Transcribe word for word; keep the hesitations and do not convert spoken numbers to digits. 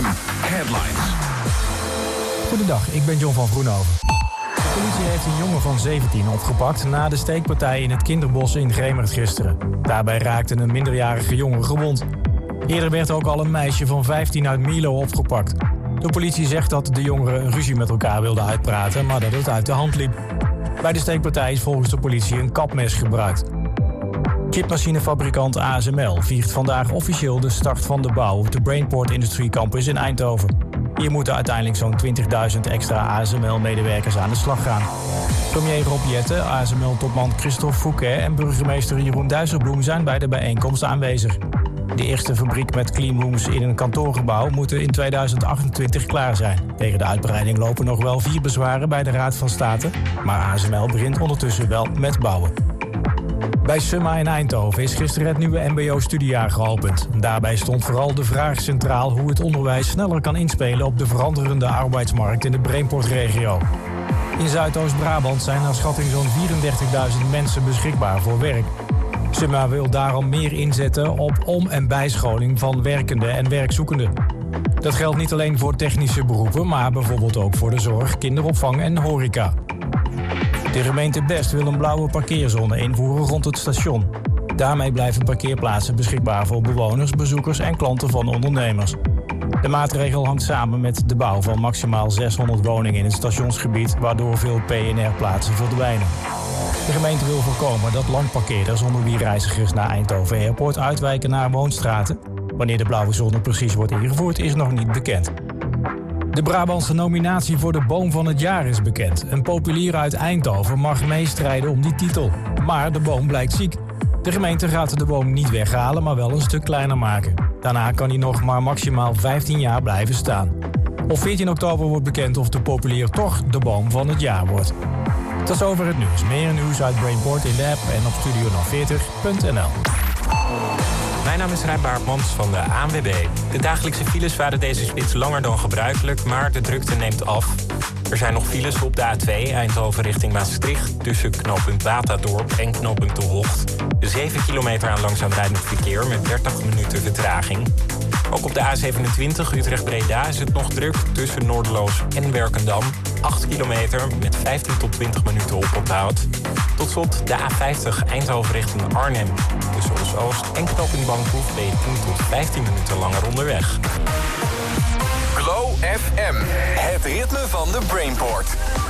M Headlines. Goedendag, ik ben John van Groenhoven. De politie heeft een jongen van zeventien opgepakt na de steekpartij in het kinderbos in Gremert gisteren. Daarbij raakte een minderjarige jongen gewond. Eerder werd ook al een meisje van vijftien uit Milo opgepakt. De politie zegt dat de jongeren een ruzie met elkaar wilden uitpraten, maar dat het uit de hand liep. Bij de steekpartij is volgens de politie een kapmes gebruikt. Chipmachinefabrikant A S M L viert vandaag officieel de start van de bouw op de Brainport Industrie Campus in Eindhoven. Hier moeten uiteindelijk zo'n twintigduizend extra A S M L-medewerkers aan de slag gaan. Premier Rob Jetten, A S M L-topman Christophe Fouquet en burgemeester Jeroen Dijsselbloem zijn bij de bijeenkomst aanwezig. De eerste fabriek met cleanrooms in een kantoorgebouw moeten in tweeduizend achtentwintig klaar zijn. Tegen de uitbreiding lopen nog wel vier bezwaren bij de Raad van State, maar A S M L begint ondertussen wel met bouwen. Bij Summa in Eindhoven is gisteren het nieuwe M B O-studiejaar geopend. Daarbij stond vooral de vraag centraal hoe het onderwijs sneller kan inspelen op de veranderende arbeidsmarkt in de Brainport-regio. In Zuidoost-Brabant zijn naar schatting zo'n vierendertigduizend mensen beschikbaar voor werk. Summa wil daarom meer inzetten op om- en bijscholing van werkenden en werkzoekenden. Dat geldt niet alleen voor technische beroepen, maar bijvoorbeeld ook voor de zorg, kinderopvang en horeca. De gemeente Best wil een blauwe parkeerzone invoeren rond het station. Daarmee blijven parkeerplaatsen beschikbaar voor bewoners, bezoekers en klanten van ondernemers. De maatregel hangt samen met de bouw van maximaal zeshonderd woningen in het stationsgebied, waardoor veel P N R-plaatsen verdwijnen. De gemeente wil voorkomen dat landparkeerders onder wie reizigers naar Eindhoven Airport uitwijken naar woonstraten. Wanneer de blauwe zone precies wordt ingevoerd is nog niet bekend. De Brabantse nominatie voor de Boom van het Jaar is bekend. Een populier uit Eindhoven mag meestrijden om die titel. Maar de boom blijkt ziek. De gemeente gaat de boom niet weghalen, maar wel een stuk kleiner maken. Daarna kan hij nog maar maximaal vijftien jaar blijven staan. Op veertien oktober wordt bekend of de populier toch de Boom van het Jaar wordt. Dat is over het nieuws. Meer nieuws uit Brainport in de app en op studio nul veertig punt n l. Mijn naam is Rijn Baartmans van de A N W B. De dagelijkse files waren deze spits langer dan gebruikelijk, maar de drukte neemt af. Er zijn nog files op de A twee Eindhoven richting Maastricht tussen knooppunt Batadorp en knooppunt De Hocht. zeven kilometer aan langzaam rijdend verkeer met dertig minuten vertraging. Ook op de A zevenentwintig Utrecht-Breda is het nog druk tussen Noorderloos en Werkendam. acht kilometer met vijftien tot twintig minuten oponthoud. Tot slot de A vijftig Eindhoven richting Arnhem. Tussen Os-Oost en knooppunt Bankhoef ben je tien tot vijftien minuten langer onderweg. Glow F M, het ritme van de Brainport.